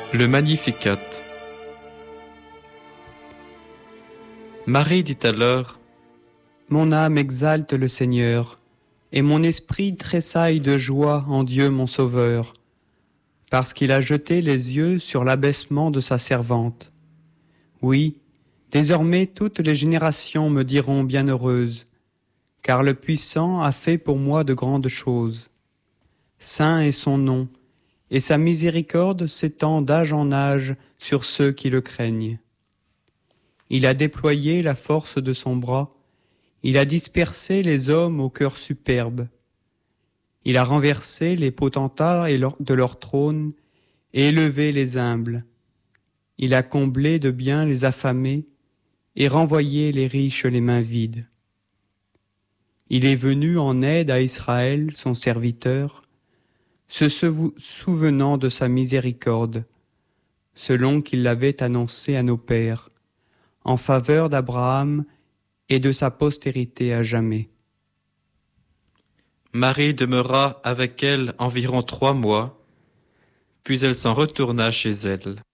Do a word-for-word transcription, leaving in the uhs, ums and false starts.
Le Magnificat. Marie dit alors: Mon âme exalte le Seigneur, et mon esprit tressaille de joie en Dieu mon Sauveur, parce qu'il a jeté les yeux sur l'abaissement de sa servante. Oui, désormais toutes les générations me diront bienheureuse, car le Puissant a fait pour moi de grandes choses. Saint est son nom, et sa miséricorde s'étend d'âge en âge sur ceux qui le craignent. Il a déployé la force de son bras, il a dispersé les hommes au cœur superbe. Il a renversé les potentats de leur trône et élevé les humbles. Il a comblé de biens les affamés et renvoyé les riches les mains vides. Il est venu en aide à Israël, son serviteur, se souvenant de sa miséricorde, selon qu'il l'avait annoncé à nos pères, en faveur d'Abraham et de sa postérité à jamais. Marie demeura avec elle environ trois mois, puis elle s'en retourna chez elle.